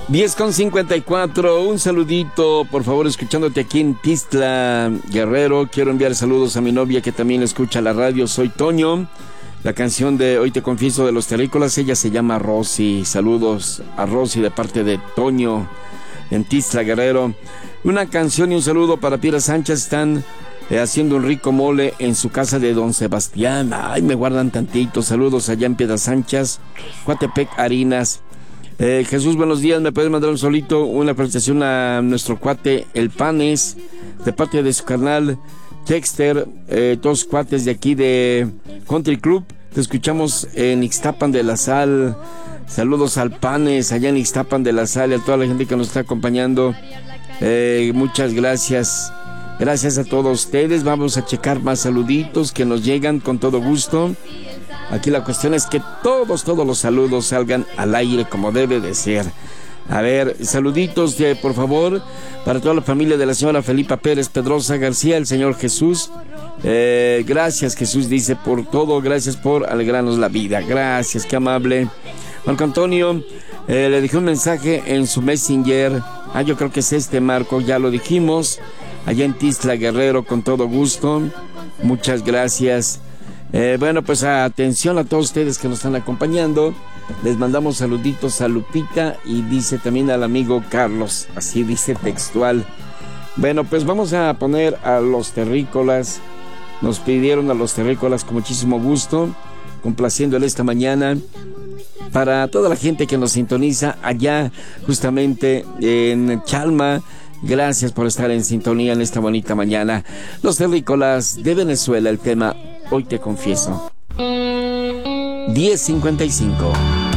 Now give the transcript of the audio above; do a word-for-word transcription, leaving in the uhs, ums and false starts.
diez con cincuenta y cuatro, un saludito, por favor, escuchándote aquí en Tistla, Guerrero. Quiero enviar saludos a mi novia que también escucha la radio, soy Toño. La canción de Hoy Te Confieso de los Terrícolas, ella se llama Rosy. Saludos a Rosy de parte de Toño en Tistla, Guerrero. Una canción y un saludo para Piera Sánchez, están eh, haciendo un rico mole en su casa de Don Sebastián. Ay, me guardan tantito. Saludos allá en Piedras Sánchez, Coatepec, Harinas. Eh, Jesús, buenos días, ¿me puedes mandar un solito una felicitación a nuestro cuate El Panes de parte de su carnal Dexter, eh, todos cuates de aquí de Country Club? Te escuchamos en Ixtapan de la Sal. Saludos al Panes allá en Ixtapan de la Sal y a toda la gente que nos está acompañando. Eh, muchas gracias. Gracias a todos ustedes. Vamos a checar más saluditos que nos llegan con todo gusto. Aquí la cuestión es que todos, todos los saludos salgan al aire como debe de ser. A ver, saluditos de, por favor, para toda la familia de la señora Felipa Pérez Pedrosa García, el señor Jesús. Eh, gracias, Jesús, dice, por todo, gracias por alegrarnos la vida. Gracias, qué amable. Marco Antonio, eh, le dejé un mensaje en su Messenger. Ah, yo creo que es este, Marco, ya lo dijimos. Allá en Tistla, Guerrero, con todo gusto. Muchas gracias. Eh, bueno, pues atención a todos ustedes que nos están acompañando. Les mandamos saluditos a Lupita y dice también al amigo Carlos, así dice textual. Bueno, pues vamos a poner a los terrícolas. Nos pidieron a los terrícolas con muchísimo gusto, complaciéndole esta mañana. Para toda la gente que nos sintoniza allá justamente en Chalma, gracias por estar en sintonía en esta bonita mañana. Los terrícolas de Venezuela, el tema Hoy Te Confieso. diez cincuenta y cinco.